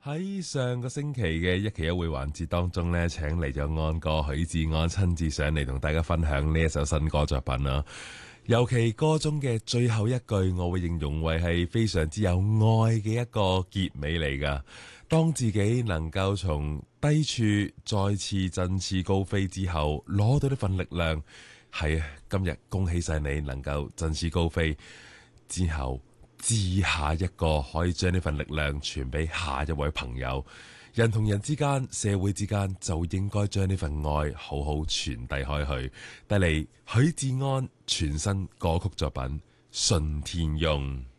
喺上個星期嘅一期一會環節當中呢，請嚟咗安哥許志安親自上嚟同大家分享呢一首新歌作品啦。尤其歌中嘅最後一句，我會形容為係非常之有愛嘅一個結尾嚟噶。當自己能夠從低處再次振翅高飛之後，攞到呢份力量，係啊，今日恭喜晒你能夠振翅高飛之後，知下一個可以將呢份力量傳俾下一位朋友。人同人之間、社會之間就應該將呢份愛好好傳遞開去。帶嚟許志安全新歌曲作品《順天翁》。